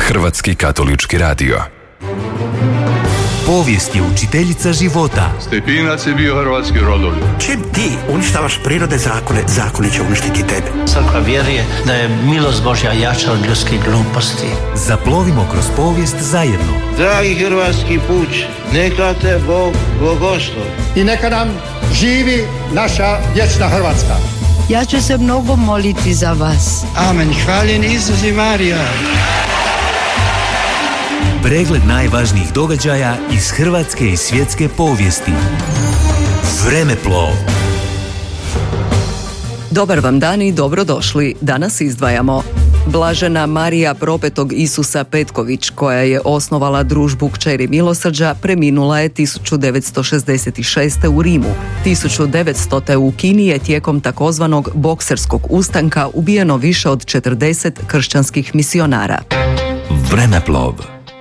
Hrvatski katolički radio. Povijest je učiteljica života. Stepinac je bio hrvatski rodoljub. Čim ti uništavaš prirodne zakone, zakoni će uništiti tebe. Crkva vjeruje da je milost Božja jača od ljudskih gluposti. Zaplovimo kroz povijest zajedno. Dragi hrvatski puč, neka te Bog blagoslovi. I neka nam živi naša vječna Hrvatska. Ja ću se mnogo moliti za vas. Amen. Hvaljen Isus i Marija. Pregled najvažnijih događaja iz hrvatske i svjetske povijesti. Vremeplov. Dobar vam dan i dobrodošli. Danas izdvajamo Blažena Marija Propetog Isusa Petković, koja je osnovala družbu Kćeri milosrđa, preminula je 1966. u Rimu. 1900. u Kini je tijekom takozvanog bokserskog ustanka ubijeno više od 40 kršćanskih misionara. Vremeplov.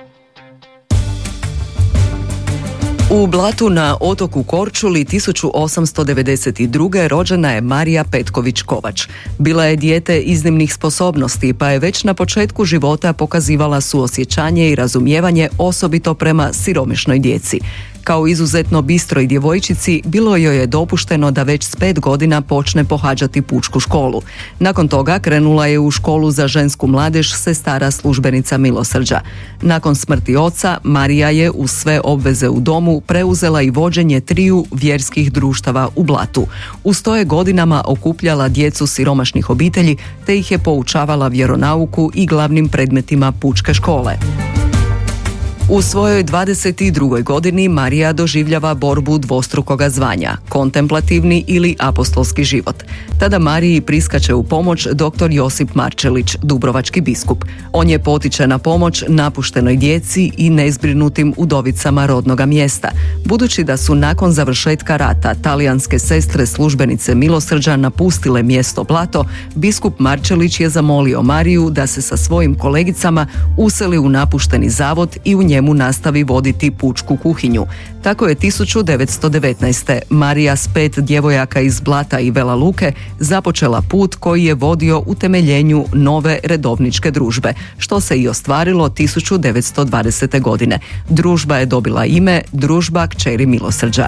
U Blatu na otoku Korčuli 1892. rođena je Marija Petković Kovač. Bila je dijete iznimnih sposobnosti, pa je već na početku života pokazivala suosjećanje i razumijevanje osobito prema siromašnoj djeci. Kao izuzetno bistroj djevojčici bilo joj je dopušteno da već s 5 godina počne pohađati pučku školu. Nakon toga krenula je u školu za žensku mladež sestara službenica milosrđa. Nakon smrti oca, Marija je uz sve obveze u domu preuzela i vođenje 3 vjerskih društava u Blatu. Uz to je godinama okupljala djecu siromašnih obitelji te ih je poučavala vjeronauku i glavnim predmetima pučke škole. U svojoj 22. godini Marija doživljava borbu dvostrukoga zvanja, kontemplativni ili apostolski život. Tada Mariji priskače u pomoć dr. Josip Marčelić, dubrovački biskup. On je potiče na pomoć napuštenoj djeci i nezbrinutim udovicama rodnoga mjesta. Budući da su nakon završetka rata talijanske sestre službenice milosrđa napustile mjesto Blato, biskup Marčelić je zamolio Mariju da se sa svojim kolegicama useli u napušteni zavod i u njemu nastavi voditi pučku kuhinju. Tako je 1919. Marija s 5 djevojaka iz Blata i Vela Luke započela put koji je vodio utemeljenju nove redovničke družbe, što se i ostvarilo 1920. godine. Družba je dobila ime Družba Kćeri milosrđa.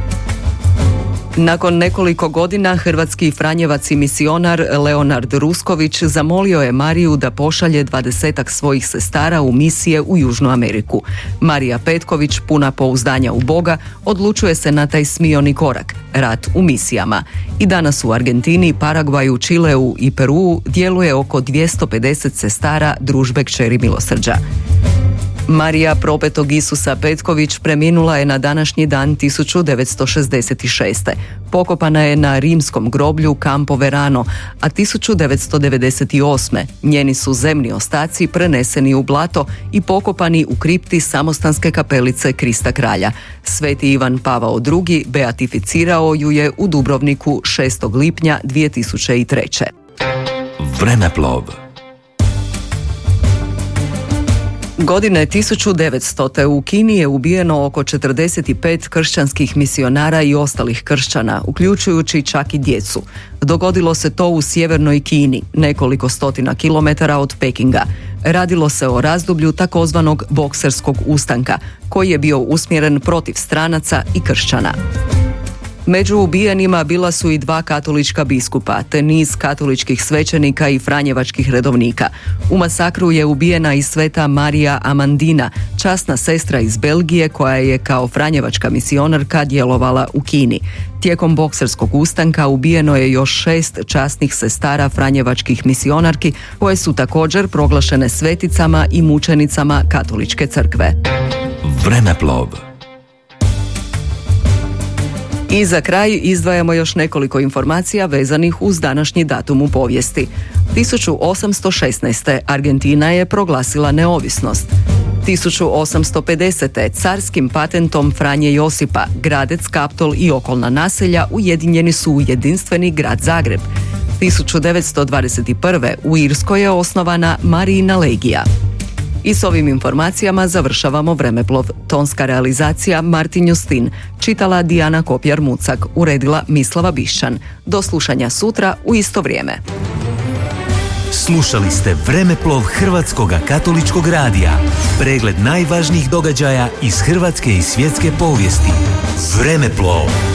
Nakon nekoliko godina hrvatski franjevac i misionar Leonard Rusković zamolio je Mariju da pošalje 20 svojih sestara u misije u Južnu Ameriku. Marija Petković, puna pouzdanja u Boga, odlučuje se na taj smioni korak, rat u misijama. I danas u Argentini, Paragvaju, Čileu i Peruu djeluje oko 250 sestara družbe Kćeri milosrđa. Marija Propetog Isusa Petković preminula je na današnji dan 1966. Pokopana je na rimskom groblju Campo Verano, a 1998. njeni su zemni ostaci preneseni u Blato i pokopani u kripti samostanske kapelice Krista Kralja. Sveti Ivan Pavao II. Beatificirao ju je u Dubrovniku 6. lipnja 2003. Vremeplov. Godine 1900. u Kini je ubijeno oko 45 kršćanskih misionara i ostalih kršćana, uključujući čak i djecu. Dogodilo se to u sjevernoj Kini, nekoliko stotina kilometara od Pekinga. Radilo se o razdoblju takozvanog bokserskog ustanka, koji je bio usmjeren protiv stranaca i kršćana. Među ubijenima bila su i 2 katolička biskupa, te niz katoličkih svećenika i franjevačkih redovnika. U masakru je ubijena i sveta Marija Amandina, časna sestra iz Belgije koja je kao franjevačka misionarka djelovala u Kini. Tijekom bokserskog ustanka ubijeno je još 6 časnih sestara franjevačkih misionarki koje su također proglašene sveticama i mučenicama katoličke crkve. Vremeplov. I za kraj izdvajamo još nekoliko informacija vezanih uz današnji datum u povijesti. 1816. Argentina je proglasila neovisnost. 1850. carskim patentom Franje Josipa, Gradec, Kaptol i okolna naselja ujedinjeni su u jedinstveni grad Zagreb. 1921. u Irskoj je osnovana Marijina legija. I s ovim informacijama završavamo Vremeplov. Tonska realizacija Martin Justin, čitala Dijana Kopjar-Mucak, uredila Mislava Bišćan. Do slušanja sutra u isto vrijeme. Slušali ste Vremeplov Hrvatskog katoličkog radija. Pregled najvažnijih događaja iz hrvatske i svjetske povijesti. Vremeplov.